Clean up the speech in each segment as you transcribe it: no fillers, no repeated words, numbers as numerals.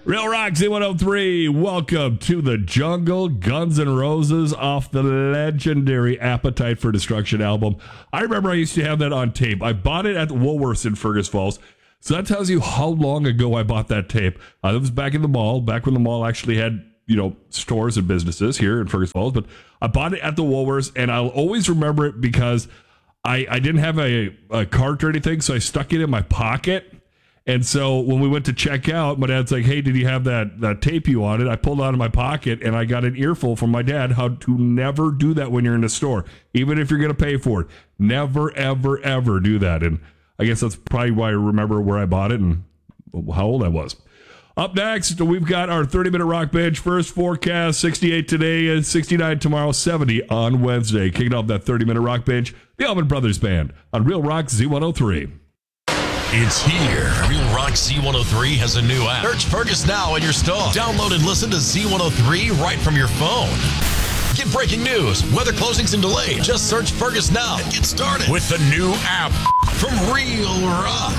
Real Rock Z103, welcome to the jungle. Guns N' Roses off the legendary Appetite for Destruction album. I remember I used to have that on tape. I bought it at Woolworths in Fergus Falls. So that tells you how long ago I bought that tape. It was back in the mall, back when the mall actually had, stores and businesses here in Fergus Falls. But I bought it at the Woolworths, and I'll always remember it because I didn't have a cart or anything, so I stuck it in my pocket. And so when we went to check out, my dad's like, hey, did you have that tape you wanted? I pulled it out of my pocket, and I got an earful from my dad how to never do that when you're in a store, even if you're going to pay for it. Never, ever, ever do that. And I guess that's probably why I remember where I bought it and how old I was. Up next, we've got our 30-minute rock bench. First forecast, 68 today and 69 tomorrow, 70 on Wednesday. Kicking off that 30-minute rock bench, the Allman Brothers Band on Real Rock Z103. It's here. Real Rock Z103 has a new app. Search Fergus now in your store. Download and listen to Z103 right from your phone. Get breaking news, weather closings and delays. Just search Fergus now and get started with the new app from Real Rock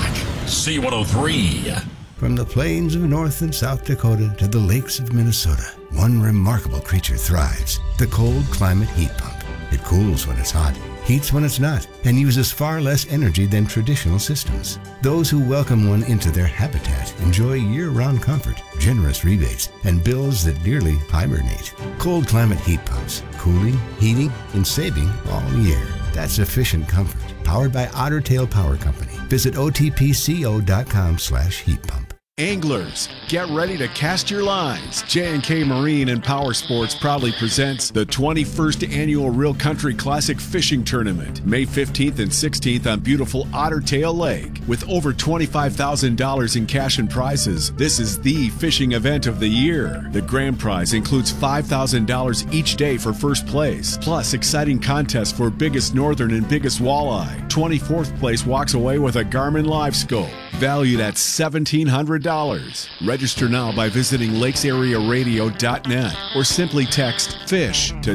Z103. From the plains of North and South Dakota to the lakes of Minnesota, one remarkable creature thrives, the cold climate heat pump. It cools when it's hot, heats when it's not, and uses far less energy than traditional systems. Those who welcome one into their habitat enjoy year-round comfort, generous rebates, and bills that nearly hibernate. Cold climate heat pumps, cooling, heating, and saving all year. That's efficient comfort, powered by Otter Tail Power Company. Visit otpco.com/heat pump. Anglers, get ready to cast your lines. J&K Marine and Power Sports proudly presents the 21st Annual Real Country Classic Fishing Tournament, May 15th and 16th on beautiful Otter Tail Lake. With over $25,000 in cash and prizes, this is the fishing event of the year. The grand prize includes $5,000 each day for first place, plus exciting contests for biggest northern and biggest walleye. 24th place walks away with a Garmin Live Scope, valued at $1,700. Register now by visiting lakesarearadio.net or simply text FISH to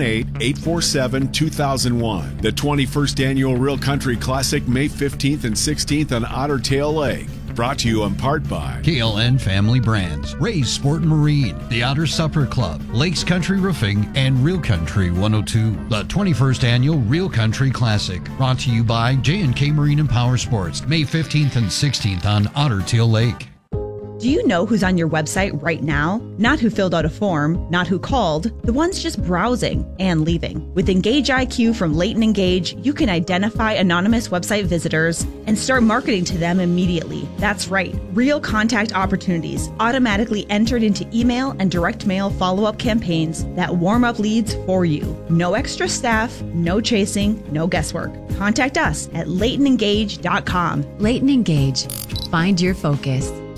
218-847-2001. The 21st Annual Real Country Classic, May 15th and 16th on Otter Tail Lake. Brought to you in part by KLN Family Brands, Ray's Sport and Marine, the Otter Supper Club, Lakes Country Roofing, and Real Country 102. The 21st Annual Real Country Classic, brought to you by J&K Marine and Power Sports, May 15th and 16th on Otter Tail Lake. Do you know who's on your website right now? Not who filled out a form, not who called, the ones just browsing and leaving. With Engage IQ from Leighton Engage, you can identify anonymous website visitors and start marketing to them immediately. That's right, real contact opportunities automatically entered into email and direct mail follow-up campaigns that warm up leads for you. No extra staff, no chasing, no guesswork. Contact us at LeightonEngage.com. Leighton Engage. Find your focus.